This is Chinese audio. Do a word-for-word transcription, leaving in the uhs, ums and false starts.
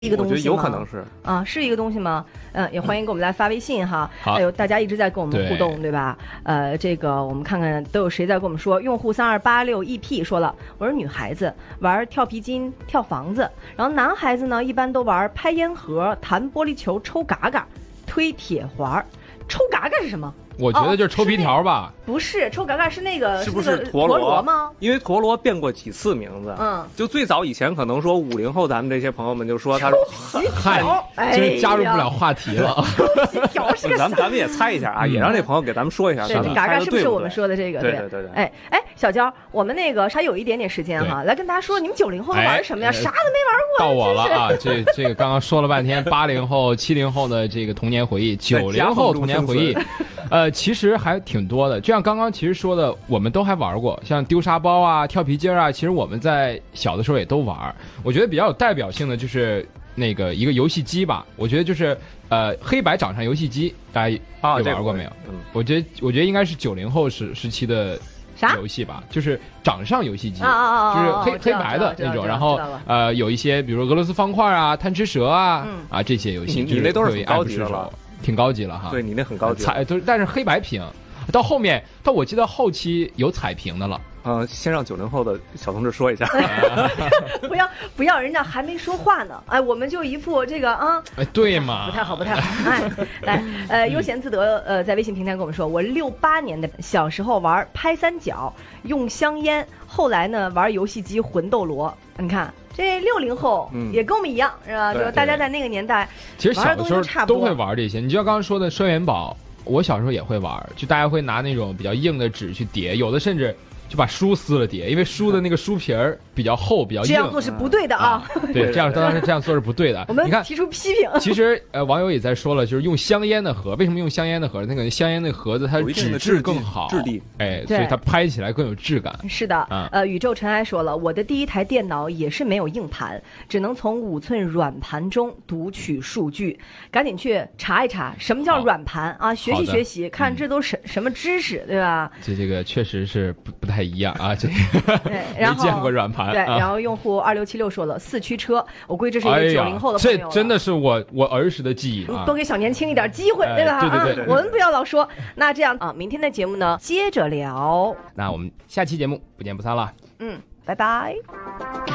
一个东西吗？ 我觉得有可能是啊，是一个东西吗？嗯，也欢迎给我们来发微信哈。 好， 还有大家一直在跟我们互动， 对, 对吧？呃，这个我们看看都有谁在跟我们说。用户三二八六 E P 说了，我是女孩子，玩跳皮筋、跳房子，然后男孩子呢一般都玩拍烟盒、弹玻璃球、抽嘎嘎、推铁环。抽嘎嘎是什么？ 我觉得就是抽皮条吧。 哦、不是，抽嘎嘎是那个是不是陀螺, 螺吗？ 因为陀螺变过几次名字。 嗯， 就最早以前可能说五零后咱们这些朋友们就说他说嗨，真加入不了话题了。 条是个咱们咱们也猜一下啊，嗯、也让这朋友给咱们说一下。 对，嘎嘎是不是我们说的这个？ 对对对对。 哎哎，小娇，我们那个还有一点点时间哈，来跟大家说，你们九零后玩什么呀？ 哎、 啥都没玩过。到我了啊！这这个刚刚说了半天，八零后、七零后的这个童年回忆，九零后童年回忆。呃，其实还挺多的，就像刚刚其实说的，我们都还玩过，像丢沙包啊、跳皮筋啊，其实我们在小的时候也都玩。我觉得比较有代表性的就是那个一个游戏机吧，我觉得就是呃黑白掌上游戏机，大家有玩过没有？啊这个、嗯，我觉得我觉得应该是九零后时时期的游戏吧，就是掌上游戏机， 啊、 就是黑黑白的那种，然后呃有一些比如俄罗斯方块啊、贪吃蛇啊、嗯、啊这些游戏， 你那都是很高级的了。 挺高级了哈， 对你那很高级， 彩都但是黑白屏，到后面到我记得后期有彩屏的了。 呃，先让九零后的小同志说一下， 不要不要，人家还没说话呢，哎，我们就一副这个啊， 哎，对嘛， 不太好，不太好，哎，来，呃，悠闲自得，呃，在微信平台跟我们说，我六八年的，小时候玩拍三角，用香烟，后来呢玩游戏机魂斗罗，你看。这六零后也跟我们一样，嗯、是吧？就大家在那个年代， 其实小的时候都会玩这些。你就像刚刚说的双元宝，我小时候也会玩，就大家会拿那种比较硬的纸去叠，有的甚至就把书撕了叠，因为书的那个书皮儿比较厚，比较硬。 这样做是不对的啊！ 啊对，这样当然是这样做是不对的。 我们提出批评。 其实呃，网友也在说了，就是用香烟的盒，为什么用香烟的盒？那个香烟那个盒子它纸质更好， 质地， 哎，所以它拍起来更有质感。 是的，啊、呃，宇宙尘埃说了，我的第一台电脑也是没有硬盘，只能从五寸软盘中读取数据。赶紧去查一查什么叫软盘啊，学习学习，看这都是什么知识，对吧？ 这这个确实是不不太一样啊，这个。 对，然后没见过软盘。 对， 啊、 然后用户二六七六说了四驱车，我估计这是一个九零后的朋友、 哎、这真的是我我儿时的记忆啊！ 多给小年轻一点机会， 哎、 对吧？ 对对对， 啊，我们不要老说。那这样啊，明天的节目呢，接着聊。 那我们下期节目不见不散了。 嗯，拜拜。